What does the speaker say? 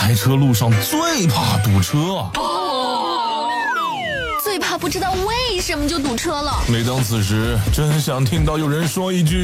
开车路上最怕堵车。 最怕不知道为什么就堵车了。 每当此时，真想听到有人说一句